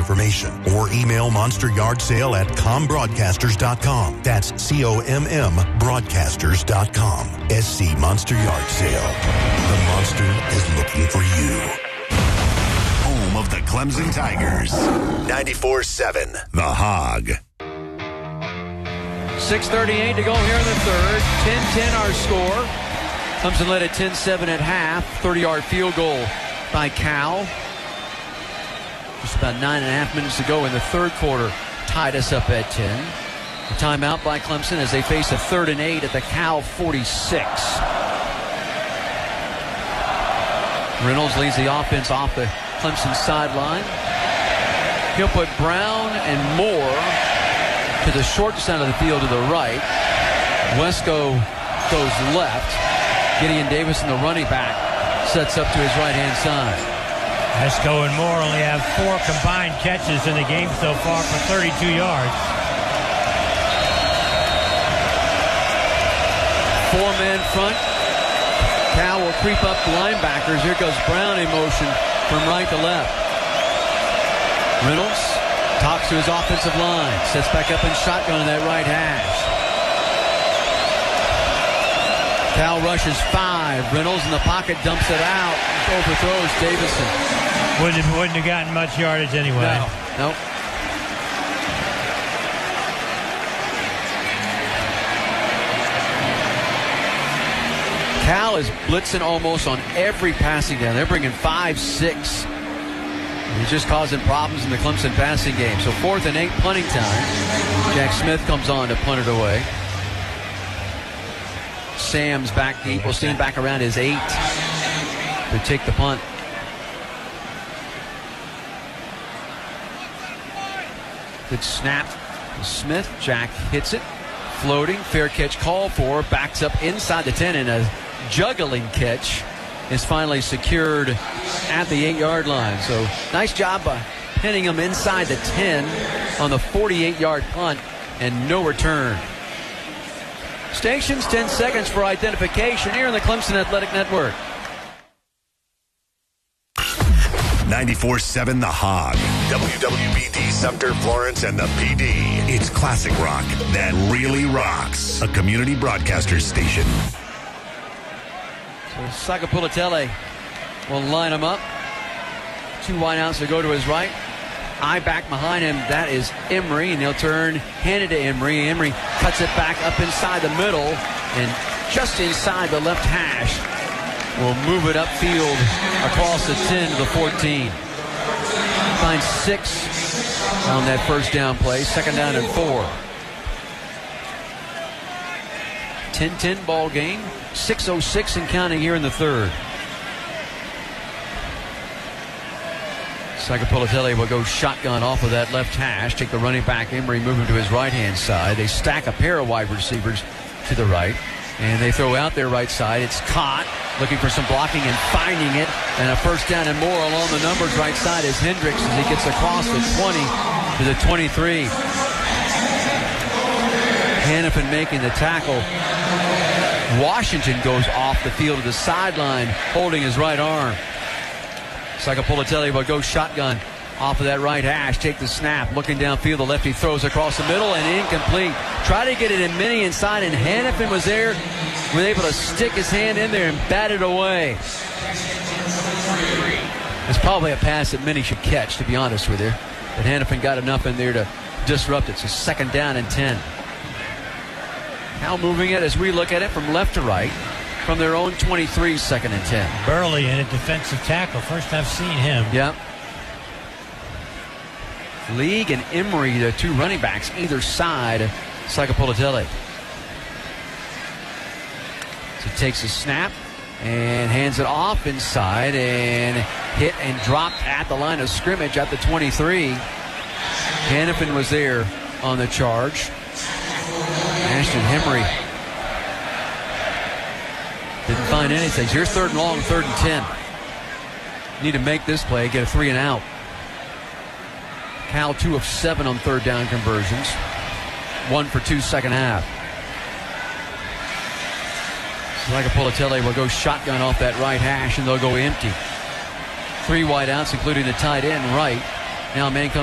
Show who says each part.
Speaker 1: information or email monsteryardsale@combroadcasters.com. That's COMM broadcasters.com. SC Monster Yard Sale. The monster is looking for you.
Speaker 2: Home of the Clemson Tigers. 94.7 The Hog.
Speaker 3: 6:38 to go here in the third. 10-10 our score. Clemson led at 10-7 at half. 30-yard field goal by Cal. Just about 9.5 minutes to go in the third quarter. Tied us up at 10. A timeout by Clemson as they face a 3rd and 8 at the Cal 46. Reynolds leads the offense off the Clemson sideline. He'll put Brown and Moore to the short side of the field to the right. Wesco goes left. Gideon Davison, the running back, sets up to his right-hand side.
Speaker 4: Wesco and Moore only have 4 combined catches in the game so far for 32 yards.
Speaker 3: 4-man front. Cal will creep up the linebackers. Here goes Brown in motion from right to left. Reynolds talks to his offensive line. Sets back up in shotgun in that right hash. Cal rushes 5. Reynolds in the pocket dumps it out. Overthrows Davison.
Speaker 4: Wouldn't have gotten much yardage anyway.
Speaker 3: No. Cal is blitzing almost on every passing down. They're bringing 5, 6. He's just causing problems in the Clemson passing game. So 4th and 8, punting time. Jack Smith comes on to punt it away. Sam's back deep. Will stand back around his 8 to take the punt. Good snap. Smith. Jack hits it. Floating. Fair catch called for. Backs up inside the 10, and a juggling catch is finally secured at the 8-yard line. So nice job by pinning him inside the 10 on the 48-yard punt, and no return. Stations, 10 seconds for identification here in the Clemson Athletic Network.
Speaker 2: 94.7 The Hog. WWBD Sumter, Florence, and the PD. It's classic rock that really rocks. A community broadcaster station.
Speaker 3: So Sagapulitele will line him up. 2 wideouts to go to his right. Eye back behind him. That is Emery, and he'll turn, hand it to Emery. Emery cuts it back up inside the middle, and just inside the left hash. Will move it upfield across the 10 to the 14. Finds 6 on that first down play. 2nd down and 4. 10-10 ball game. 6:06 and counting here in the third. Sagapulitele will go shotgun off of that left hash. Take the running back, Emery, move him to his right-hand side. They stack a pair of wide receivers to the right. And they throw out their right side. It's caught, looking for some blocking and finding it. And a 1st down and more along the numbers right side is Hendricks as he gets across the 20 to the 23. Hannafin making the tackle. Washington goes off the field to the sideline, holding his right arm. Sagapulitele will go shotgun off of that right hash. Take the snap. Looking downfield, the lefty throws across the middle and incomplete. Try to get it in mini inside, and Hannafin was there. Was able to stick his hand in there and bat it away. It's probably a pass that many should catch, to be honest with you. But Hannafin got enough in there to disrupt it. So 2nd down and 10. Now moving it as we look at it from left to right. From their own 23, 2nd and 10.
Speaker 4: Burley in a defensive tackle. First I've seen him.
Speaker 3: Yep. League and Emery, the 2 running backs, either side of Sagapulitele. So takes a snap and hands it off inside and hit and dropped at the line of scrimmage at the 23. Hannafin was there on the charge. Ashton Emery didn't find anything. So here's 3rd and long, 3rd and 10. Need to make this play, get a 3 and out. Cal 2 of 7 on 3rd down conversions. 1 for 2 second half. Sagapulitele will go shotgun off that right hash, and they'll go empty. 3 wideouts, including the tight end right. Now man comes